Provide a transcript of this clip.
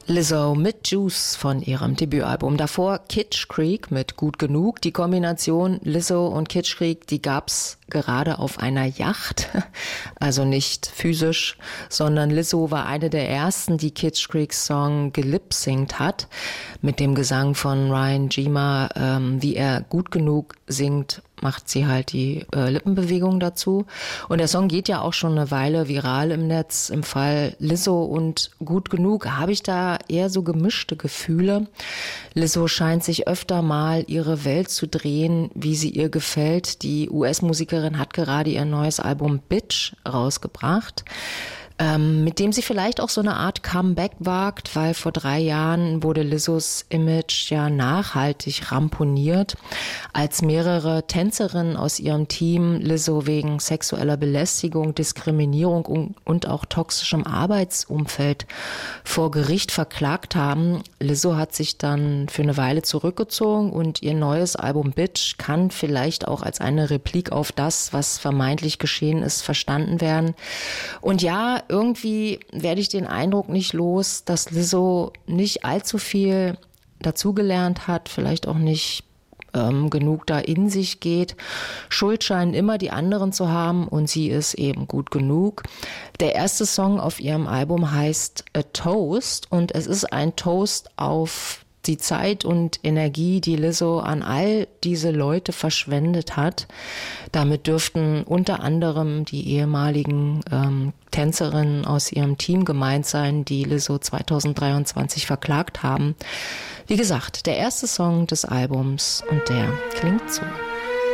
Lizzo mit Juice von ihrem Debütalbum. Davor Kitsch Creek mit Gut Genug. Die Kombination Lizzo und Kitsch Creek, die gab's gerade auf einer Yacht. Also nicht physisch, sondern Lizzo war eine der ersten, die Kitsch Creeks Song gelipsingt hat. Mit dem Gesang von Ryan Gima, wie er gut genug singt, macht sie halt die Lippenbewegung dazu. Und der Song geht ja auch schon eine Weile viral im Netz. Im Fall Lizzo und Gut Genug habe ich da eher so gemischte Gefühle. Lizzo scheint sich öfter mal ihre Welt zu drehen, wie sie ihr gefällt. Die US-Musikerin hat gerade ihr neues Album Bitch rausgebracht, mit dem sie vielleicht auch so eine Art Comeback wagt, weil vor 3 Jahren wurde Lizzos Image ja nachhaltig ramponiert, als mehrere Tänzerinnen aus ihrem Team Lizzo wegen sexueller Belästigung, Diskriminierung und auch toxischem Arbeitsumfeld vor Gericht verklagt haben. Lizzo hat sich dann für eine Weile zurückgezogen und ihr neues Album Bitch kann vielleicht auch als eine Replik auf das, was vermeintlich geschehen ist, verstanden werden. Und ja, irgendwie werde ich den Eindruck nicht los, dass Lizzo nicht allzu viel dazugelernt hat, vielleicht auch nicht genug da in sich geht. Schuld scheinen immer die anderen zu haben und sie ist eben gut genug. Der erste Song auf ihrem Album heißt A Toast und es ist ein Toast auf die Zeit und Energie, die Lizzo an all diese Leute verschwendet hat. Damit dürften unter anderem die ehemaligen Tänzerinnen aus ihrem Team gemeint sein, die Lizzo 2023 verklagt haben. Wie gesagt, der erste Song des Albums und der klingt so.